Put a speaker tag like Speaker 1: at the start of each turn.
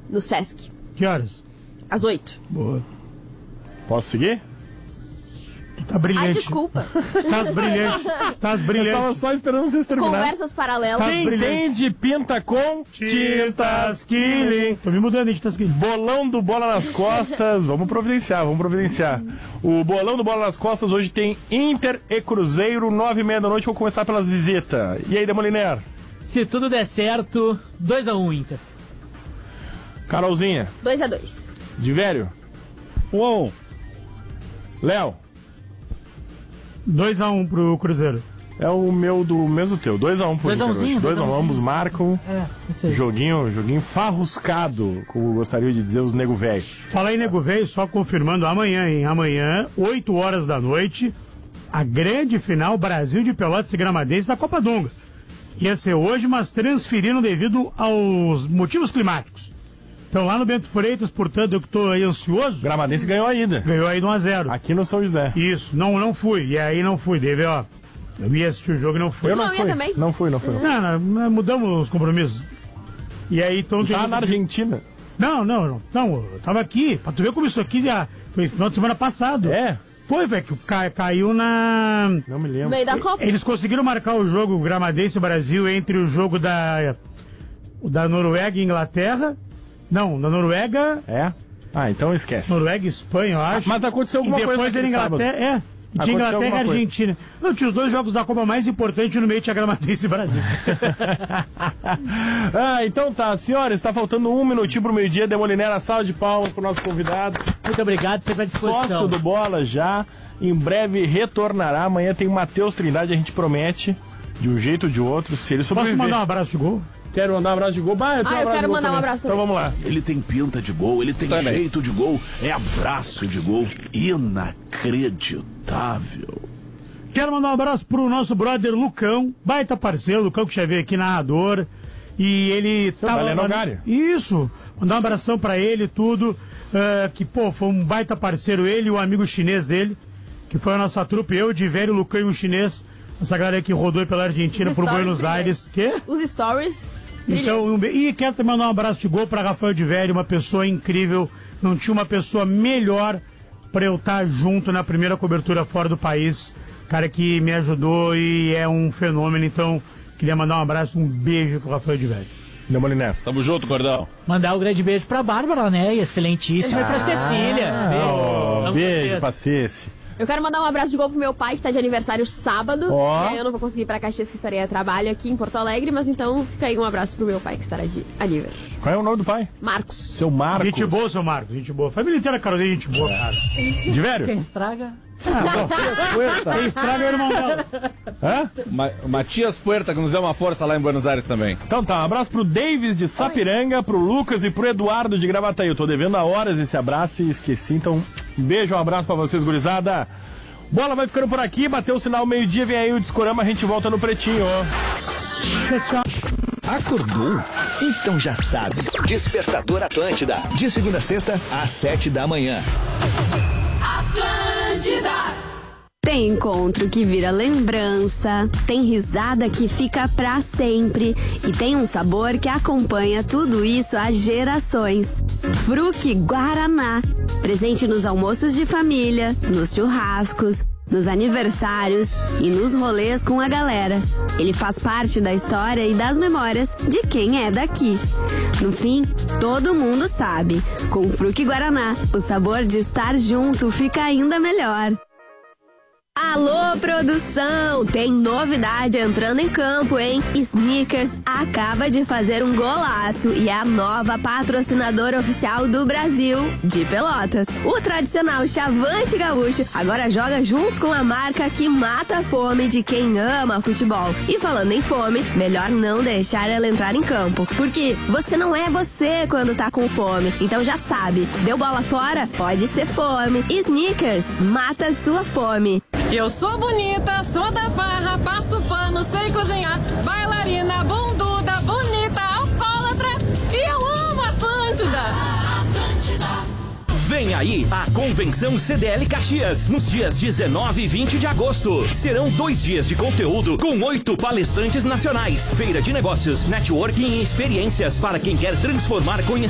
Speaker 1: no Sesc.
Speaker 2: Que horas?
Speaker 1: Às 8.
Speaker 2: Boa.
Speaker 3: Posso seguir?
Speaker 2: Tá brilhante.
Speaker 1: Ai, desculpa.
Speaker 2: Estás brilhante.
Speaker 3: Eu tava só esperando vocês terminarem.
Speaker 1: Conversas paralelas.
Speaker 2: Tá
Speaker 3: Quem
Speaker 2: brilhante.
Speaker 3: entende pinta com tintas Killing.
Speaker 2: Tô me mudando de tintas Killing.
Speaker 3: Bolão do Bola nas Costas. Vamos providenciar. O bolão do Bola nas Costas hoje tem Inter e Cruzeiro, 9h30 da noite. Vou começar pelas visitas. E aí, Demoliner?
Speaker 4: Se tudo der certo, 2-1 Inter.
Speaker 3: Carolzinha?
Speaker 1: 2-2.
Speaker 3: De velho?
Speaker 5: 1-1.
Speaker 3: Léo?
Speaker 2: 2-1 pro Cruzeiro.
Speaker 3: É o meu do mesmo teu. 2-1 pro Inter.
Speaker 4: 2-1zinho,
Speaker 3: 2-1. Ambos marcam.
Speaker 4: Isso aí.
Speaker 3: Joguinho farruscado, como gostaria de dizer os nego velho.
Speaker 2: Fala aí, nego velho, só confirmando amanhã, hein? Amanhã, 8 horas da noite, a grande final Brasil de Pelotas e Gramadense da Copa Dunga. Ia ser hoje, mas transferiram devido aos motivos climáticos. Então lá no Bento Freitas, portanto, eu que tô aí ansioso.
Speaker 3: Gramadense ganhou a ida.
Speaker 2: Ganhou aí de 1-0.
Speaker 3: Aqui no São José.
Speaker 2: Isso, não fui. E aí não fui. Deve, ó. Eu ia assistir o jogo e não fui.
Speaker 3: Eu
Speaker 1: não
Speaker 3: não
Speaker 1: ia
Speaker 3: fui.
Speaker 1: também?
Speaker 3: Não fui.
Speaker 2: Não, mudamos os compromissos. E aí, então...
Speaker 3: Tá na Argentina.
Speaker 2: Não, eu tava aqui. Pra tu ver como isso aqui já foi final de semana passado.
Speaker 3: É?
Speaker 2: Foi, velho, que caiu na...
Speaker 3: Não me
Speaker 1: No
Speaker 3: lembro.
Speaker 1: meio da Copa.
Speaker 2: Eles conseguiram marcar o jogo Gramadense e Brasil entre o jogo da Noruega e Inglaterra. Não, da Noruega...
Speaker 3: É? Ah, então esquece.
Speaker 2: Noruega e Espanha, eu acho.
Speaker 3: Mas aconteceu alguma
Speaker 2: e depois
Speaker 3: coisa
Speaker 2: era
Speaker 3: naquele
Speaker 2: Inglaterra, E tinha
Speaker 3: Aconteceu
Speaker 2: Inglaterra e
Speaker 3: alguma coisa.
Speaker 2: Argentina. Não, tinha os dois jogos da Copa mais importantes no meio, tinha Gramadense e Brasil.
Speaker 3: Então tá, senhores, tá faltando 1 minutinho pro meio-dia. Demoliner, a salva de palmas pro nosso convidado.
Speaker 4: Muito obrigado, sempre à disposição.
Speaker 3: Sócio do Bola já. Em breve retornará. Amanhã tem o Matheus Trindade, a gente promete, de um jeito ou de outro, se ele sobreviver.
Speaker 2: Posso mandar um abraço de gol?
Speaker 3: Quero mandar um abraço de gol?
Speaker 1: Eu quero mandar um abraço
Speaker 3: Então
Speaker 1: também.
Speaker 3: vamos lá.
Speaker 6: Ele tem pinta de gol, ele tem jeito de gol, é abraço de gol. Inacreditável.
Speaker 2: Quero mandar um abraço pro nosso brother Lucão, baita parceiro, Lucão que já veio aqui, narrador. E ele tava...
Speaker 3: Valendo Gário.
Speaker 2: Isso, mandar um abração pra ele e tudo. Que, pô, foi um baita parceiro, ele e o amigo chinês dele, que foi a nossa trupe, eu, de velho, Lucão e um chinês. Essa galera que rodou pela Argentina
Speaker 1: Os
Speaker 2: pro
Speaker 1: stories
Speaker 2: Buenos Aires. Quê?
Speaker 1: Os stories.
Speaker 2: Então, e quero também mandar um abraço de gol para Rafael de Velho, uma pessoa incrível. Não tinha uma pessoa melhor para eu estar junto na primeira cobertura fora do país. Cara que me ajudou e é um fenômeno. Então, queria mandar um abraço, um beijo pro Rafael de Velho.
Speaker 3: Demoliner.
Speaker 5: Tamo junto, Cordão.
Speaker 4: Mandar um grande beijo pra Bárbara, né? Excelentíssima. E pra Cecília. Beijo. Amo
Speaker 3: Beijo
Speaker 4: vocês.
Speaker 3: pra Ceci.
Speaker 1: Eu quero mandar um abraço de gol pro meu pai, que tá de aniversário sábado.
Speaker 3: Ó.
Speaker 1: E aí eu não vou conseguir ir pra Caxias, que estarei a trabalho aqui em Porto Alegre, mas então fica aí um abraço pro meu pai, que estará de aniversário.
Speaker 3: Qual é o nome do pai?
Speaker 1: Marcos.
Speaker 3: Seu Marcos.
Speaker 2: Gente boa, seu Marcos, gente boa. Família inteira, Carolina, gente boa, cara.
Speaker 3: De velho?
Speaker 4: Quem estraga?
Speaker 2: Quem estraga é o irmão dela.
Speaker 3: Hã?
Speaker 5: Matias Puerta, que nos deu uma força lá em Buenos Aires também.
Speaker 3: Então tá, um abraço pro Davis de Sapiranga, pro Lucas e pro Eduardo de Gravataí. Eu tô devendo há horas esse abraço e esqueci, então um beijo, um abraço pra vocês, gurizada. Bola vai ficando por aqui, bateu o sinal meio-dia, vem aí o Discorama, a gente volta no Pretinho.
Speaker 7: Acordou? Então já sabe. Despertador Atlântida. De segunda a sexta, às 7 da manhã.
Speaker 8: Tem encontro que vira lembrança, tem risada que fica pra sempre e tem um sabor que acompanha tudo isso há gerações. Fruque Guaraná. Presente nos almoços de família, nos churrascos, nos aniversários e nos rolês com a galera. Ele faz parte da história e das memórias de quem é daqui. No fim, todo mundo sabe. Com Fruque Guaraná, o sabor de estar junto fica ainda melhor. Alô, produção! Tem novidade entrando em campo, hein? Snickers acaba de fazer um golaço e é a nova patrocinadora oficial do Brasil, de Pelotas. O tradicional Chavante Gaúcho agora joga junto com a marca que mata a fome de quem ama futebol. E falando em fome, melhor não deixar ela entrar em campo, porque você não é você quando tá com fome. Então já sabe, deu bola fora? Pode ser fome. Snickers, mata sua fome.
Speaker 9: Eu sou bonita, sou da farra, passo pano, sei cozinhar, bailarina, bunduda, bonita, alcoólatra e eu amo Atlântida!
Speaker 10: Vem aí a Convenção CDL Caxias, nos dias 19 e 20 de agosto. Serão 2 dias de conteúdo com 8 palestrantes nacionais. Feira de negócios, networking e experiências para quem quer transformar conhecimento